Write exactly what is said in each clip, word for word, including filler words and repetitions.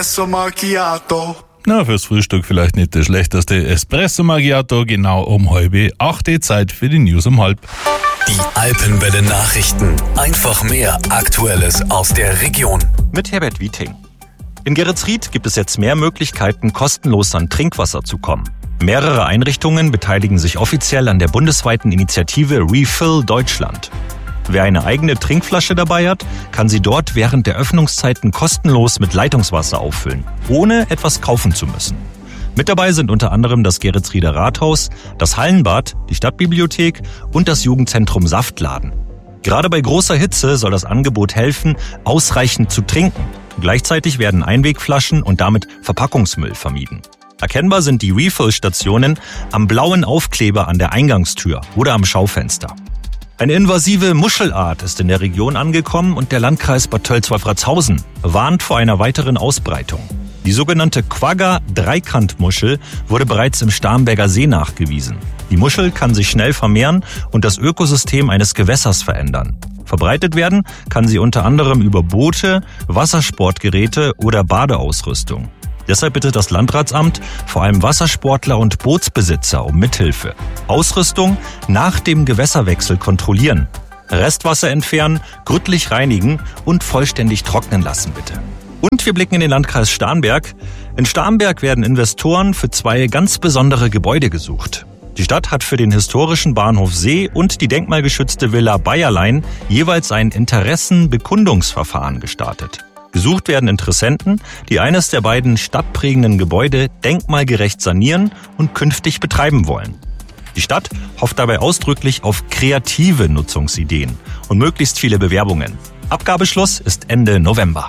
Espresso Macchiato. Na, fürs Frühstück vielleicht nicht das schlechteste Espresso Macchiato, genau um halbe acht, Zeit für die News um halb. Die Alpenwelle Nachrichten. Einfach mehr Aktuelles aus der Region. Mit Herbert Wieting. In Geretsried gibt es jetzt mehr Möglichkeiten, kostenlos an Trinkwasser zu kommen. Mehrere Einrichtungen beteiligen sich offiziell an der bundesweiten Initiative Refill Deutschland. Wer eine eigene Trinkflasche dabei hat, kann sie dort während der Öffnungszeiten kostenlos mit Leitungswasser auffüllen, ohne etwas kaufen zu müssen. Mit dabei sind unter anderem das Geretsrieder Rathaus, das Hallenbad, die Stadtbibliothek und das Jugendzentrum Saftladen. Gerade bei großer Hitze soll das Angebot helfen, ausreichend zu trinken. Gleichzeitig werden Einwegflaschen und damit Verpackungsmüll vermieden. Erkennbar sind die Refill-Stationen am blauen Aufkleber an der Eingangstür oder am Schaufenster. Eine invasive Muschelart ist in der Region angekommen und der Landkreis Bad Tölz-Wolfratshausen warnt vor einer weiteren Ausbreitung. Die sogenannte Quagga-Dreikantmuschel wurde bereits im Starnberger See nachgewiesen. Die Muschel kann sich schnell vermehren und das Ökosystem eines Gewässers verändern. Verbreitet werden kann sie unter anderem über Boote, Wassersportgeräte oder Badeausrüstung. Deshalb bittet das Landratsamt vor allem Wassersportler und Bootsbesitzer um Mithilfe. Ausrüstung nach dem Gewässerwechsel kontrollieren. Restwasser entfernen, gründlich reinigen und vollständig trocknen lassen bitte. Und wir blicken in den Landkreis Starnberg. In Starnberg werden Investoren für zwei ganz besondere Gebäude gesucht. Die Stadt hat für den historischen Bahnhof See und die denkmalgeschützte Villa Bayerlein jeweils ein Interessenbekundungsverfahren gestartet. Gesucht werden Interessenten, die eines der beiden stadtprägenden Gebäude denkmalgerecht sanieren und künftig betreiben wollen. Die Stadt hofft dabei ausdrücklich auf kreative Nutzungsideen und möglichst viele Bewerbungen. Abgabeschluss ist Ende November.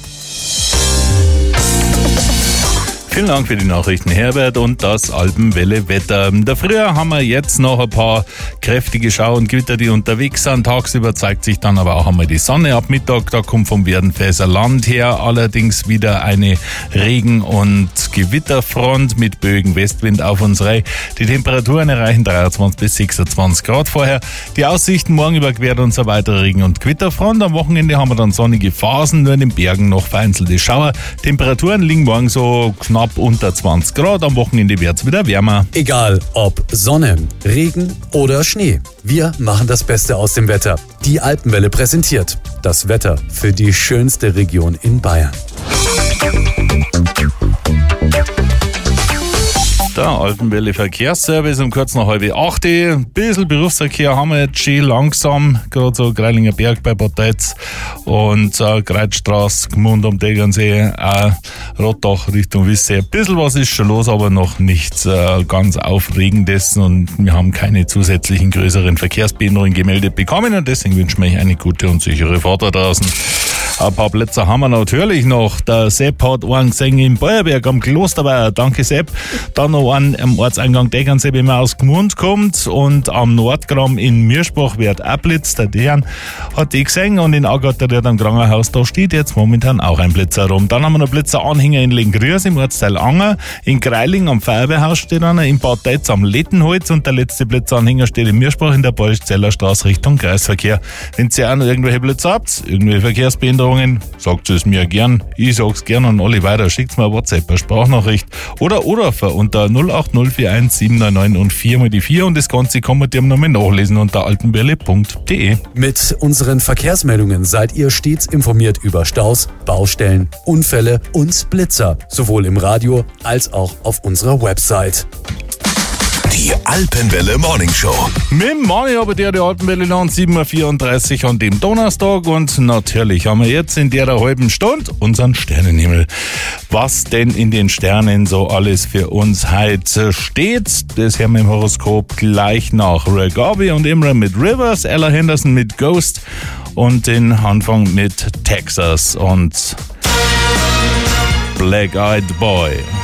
Vielen Dank für die Nachrichten, Herbert, und das Alpenwelle-Wetter. Der Frühjahr haben wir jetzt noch ein paar kräftige Schauer und Gewitter, die unterwegs sind. Tagsüber zeigt sich dann aber auch einmal die Sonne ab Mittag. Da kommt vom Werdenfelser Land her allerdings wieder eine Regen- und Gewitterfront mit Bögen Westwind auf uns rein. Die Temperaturen erreichen dreiundzwanzig bis sechsundzwanzig Grad vorher. Die Aussichten morgen überquert uns eine weitere Regen- und Gewitterfront. Am Wochenende haben wir dann sonnige Phasen, nur in den Bergen noch vereinzelte Schauer. Temperaturen liegen morgen so knapp unter zwanzig Grad, am Wochenende wird es wieder wärmer. Egal ob Sonne, Regen oder Schnee, wir machen das Beste aus dem Wetter. Die Alpenwelle präsentiert das Wetter für die schönste Region in Bayern. Der Alpenwelle Verkehrsservice um kurz nach halb acht. Ein bisschen Berufsverkehr haben wir jetzt schön langsam, gerade so Greilinger Berg bei Bad Tölz und äh, Kreuzstraße, Gmund am Tegernsee, äh, Rottach Richtung Wissee. Ein bisschen was ist schon los, aber noch nichts äh, ganz Aufregendes und wir haben keine zusätzlichen größeren Verkehrsbehinderungen gemeldet bekommen und deswegen wünschen wir euch eine gute und sichere Fahrt da draußen. Ein paar Plätze haben wir natürlich noch. Der Sepp hat einen gesehen im Bayerberg am Klosterweiher. Danke, Sepp. Dann noch einen am Ortseingang Tegernsee, wenn man aus Gmund kommt. Und am Nordgramm in Mirschbach wird Ablitz. Der Dejan hat die gesehen. Und in Agatter, der am Krankenhaus, da steht jetzt momentan auch ein Blitzer rum. Dann haben wir noch Blitzeranhänger in Lengrürs im Ortsteil Anger. In Greiling am Feuerwehrhaus steht einer. In Bad Tölz am Lettenholz. Und der letzte Blitzeranhänger steht in Mirschbach in der Bolschzeller Straße Richtung Kreisverkehr. Wenn ihr auch noch irgendwelche Blitzer habt, irgendwelche Verkehrsbehinderungen, sagt es mir gern. Ich sag's gern an alle weiter. Schickt's mir eine WhatsApp, eine Sprachnachricht oder Anrufer unter null acht null vier eins sieben neun neun und vier mal die vier und das Ganze kann man dir nochmal nachlesen unter alpenwelle punkt de. Mit unseren Verkehrsmeldungen seid ihr stets informiert über Staus, Baustellen, Unfälle und Blitzer, sowohl im Radio als auch auf unserer Website. Die Alpenwelle Morning Show. Mit dem Mani aber der, der Alpenwelle Land sieben Uhr vierunddreißig an dem Donnerstag und natürlich haben wir jetzt in der halben Stunde unseren Sternenhimmel. Was denn in den Sternen so alles für uns heute steht, das hören wir im Horoskop gleich nach. Ray Garvey und Imran mit Rivers, Ella Henderson mit Ghost und den Anfang mit Texas und Black Eyed Boy.